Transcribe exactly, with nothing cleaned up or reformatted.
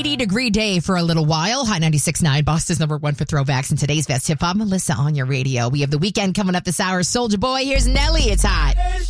eighty degree day for a little while. Hot ninety-six point nine, Boston's number one for throwbacks in today's best hip hop. Melissa on your radio. We have the weekend coming up this hour. Soulja Boy, here's Nelly. It's hot.